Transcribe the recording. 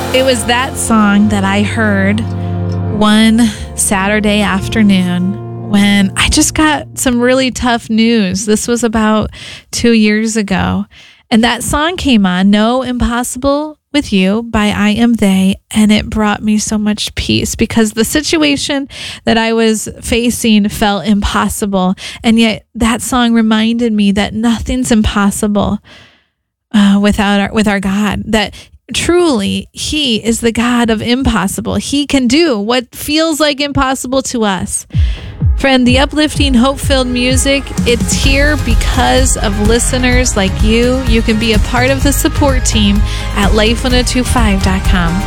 It was that song that I heard one Saturday afternoon when I just got some really tough news. This was about 2 years ago. And that song came on, No Impossible with You by I Am They. And it brought me so much peace because the situation that I was facing felt impossible. And yet that song reminded me that nothing's impossible with our God, that truly, He is the God of impossible. He can do what feels like impossible to us. Friend, the uplifting, hope-filled music, it's here because of listeners like you. You can be a part of the support team at life1025.com.